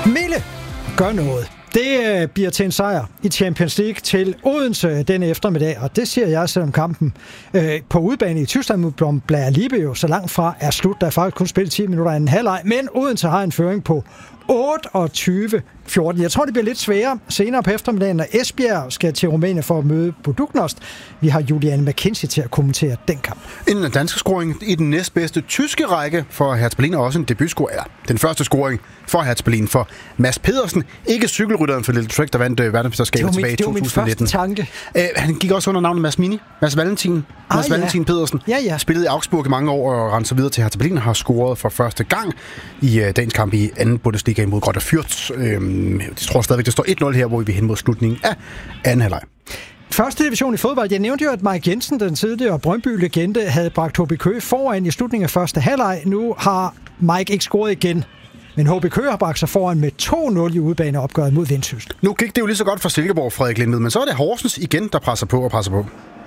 Mille, gør noget. Det bliver til en sejr i Champions League til Odense den eftermiddag, og det siger jeg, selvom kampen på udebane i Tyskland mod Blair Liebe jo så langt fra er slut. Der er faktisk kun spillet 10 minutter af en halvleg, men Odense har en føring på 28-14. Jeg tror, det bliver lidt sværere senere på eftermiddagen, når Esbjerg skal til Rumænien for at møde Buduknost. Vi har Juliane McKinsey til at kommentere den kamp. En dansk scoring i den næstbedste tyske række for Hertha Berlin, og også en debutscore. Ja, den første scoring for Hertha Berlin for Mads Pedersen. Ikke cykelrytteren for Little Trek, der vandt verdensmesterskabet tilbage i 2019. Det var min første tanke. Han gik også under navnet Mads Valentin. Valentin Pedersen. Ja. Spillede i Augsburg i mange år og rendte sig videre til Hertha Berlin og har scoret for første gang i dagens kamp i anden Bundesliga imod Greuther Fürth. Jeg tror stadigvæk, det står 1-0 her, hvor vi er hen mod slutningen af anden halvleg. Første division i fodbold. Jeg nævnte jo, at Mike Jensen, den tidligere Brøndby-legende, havde bragt HB Køge foran i slutningen af første halvleg. Nu har Mike ikke scoret igen. Men HB Køge har bragt sig foran med 2-0 i udebaneopgøret mod Vendsyssel. Nu gik det jo lige så godt for Silkeborg, Frederik Lindved, men så er det Horsens igen, der presser på.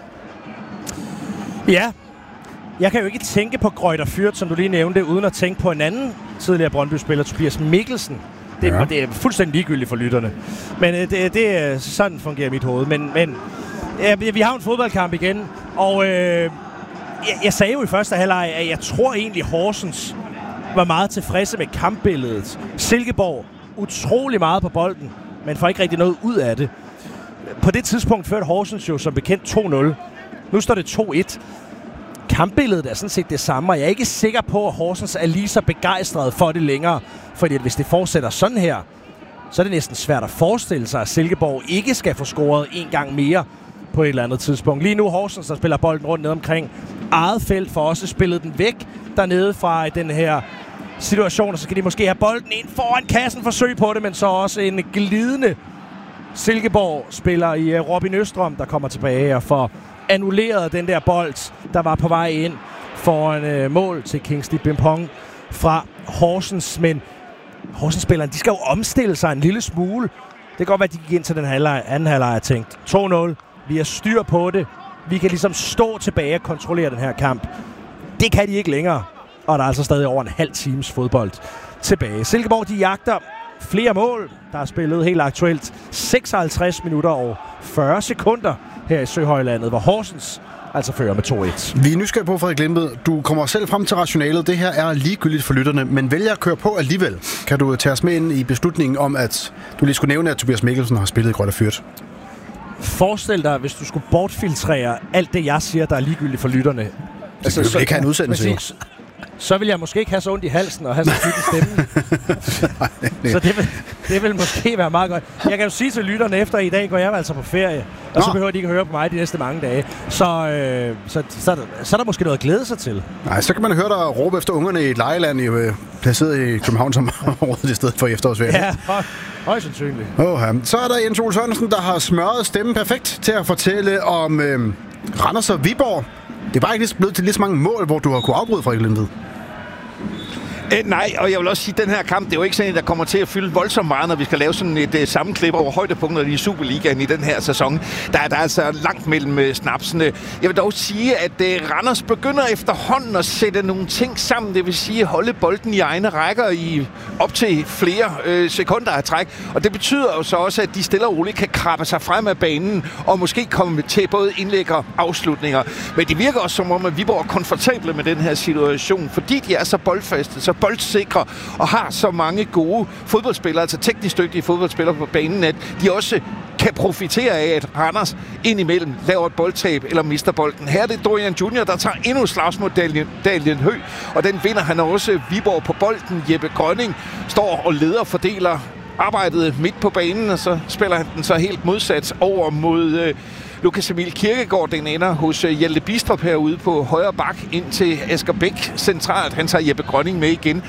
Ja, jeg kan jo ikke tænke på Greuther Fürth, som du lige nævnte, uden at tænke på en anden tidligere Brøndby-spiller, Tobias Mikkelsen. Det er fuldstændig ligegyldigt for lytterne. Men det sådan fungerer mit hoved. Men vi har en fodboldkamp igen, og jeg sagde jo i første halvleg, at jeg tror egentlig Horsens var meget tilfredse med kampbilledet. Silkeborg utrolig meget på bolden, men får ikke rigtig noget ud af det. På det tidspunkt førte Horsens jo som bekendt 2-0. Nu står det 2-1. Kampbilledet er sådan set det samme, og jeg er ikke sikker på, at Horsens er lige så begejstret for det længere. Fordi hvis det fortsætter sådan her, så er det næsten svært at forestille sig, at Silkeborg ikke skal få scoret en gang mere på et eller andet tidspunkt. Lige nu Horsens, der spiller bolden rundt ned omkring eget felt, for også spillet den væk dernede fra den her situation, og så kan de måske have bolden ind foran kassen, forsøg på det, men så også en glidende Silkeborg-spiller i Robin Østrøm, der kommer tilbage og får annulleret den der bold, der var på vej ind foran mål til Kingsley Bimpong fra Horsens. Men Horsens-spillerne, de skal jo omstille sig en lille smule. Det kan godt være, at de gik ind til den anden halvleg og tænkt 2-0, vi har styr på det. Vi kan ligesom stå tilbage og kontrollere den her kamp. Det kan de ikke længere. Og der er altså stadig over en halv times fodbold tilbage. Silkeborg, de jagter flere mål. Der er spillet helt aktuelt 56 minutter og 40 sekunder her i Søhøjlandet, hvor Horsens altså fører med 2-1. Vi er nysgerrige på, Frederik Lindved. Du kommer selv frem til rationalet. Det her er ligegyldigt for lytterne, men vælger at køre på alligevel. Kan du tage os med ind i beslutningen om, at du lige skulle nævne, at Tobias Mikkelsen har spillet i Greuther Fürth? Forestil dig, hvis du skulle bortfiltrere alt det, jeg siger, der er ligegyldigt for lytterne. Altså, du vil ikke have en udsendelse. Så vil jeg måske ikke have så ondt i halsen og have så tyk i stemmen. Så det vil måske være meget godt. Jeg kan jo sige til lytterne, efter i dag går jeg altså på ferie, og så behøver de ikke høre på mig de næste mange dage. Så er der måske noget at glæde sig til. Nej, så kan man høre dig råbe efter ungerne i et lejeland, placeret i København som området i stedet for efterårsferien. Ja, højst sandsynligt. Så er der Jens Ole Sørensen, der har smøret stemmen perfekt til at fortælle om Randers og Viborg. Det var ikke blevet til lige så mange mål, hvor du har kunne afbryde, Frederik Lindved. Nej, og jeg vil også sige, at den her kamp, det er jo ikke sådan en, der kommer til at fylde voldsomt meget, når vi skal lave sådan et sammenklip over højdepunkterne i Superligaen i den her sæson. Der er altså langt mellem snapsene. Jeg vil dog sige, at Randers begynder efterhånden at sætte nogle ting sammen. Det vil sige, holde bolden i egne rækker i op til flere sekunder af træk. Og det betyder jo så også, at de stille og roligt kan krabbe sig frem af banen og måske komme til både indlæg og afslutninger. Men det virker også som om, at Viborg er komfortable med den her situation, fordi de er så boldfaste, så boldsikre og har så mange gode fodboldspillere, altså teknisk dygtige fodboldspillere på banen, at de også kan profitere af, at Randers indimellem laver et boldtab eller mister bolden. Her er det Dorian Junior, der tager endnu et slags mod Daniel Høgh, og den vinder han også. Viborg på bolden. Jeppe Grønning står og leder og fordeler arbejdet midt på banen, og så spiller han den så helt modsat over mod Lukas Emil Kirkegaard. Den ender hos Hjalte Bistrup herude på højre bak ind til Asger Bæk centralt. Han tager Jeppe Grønning med igen.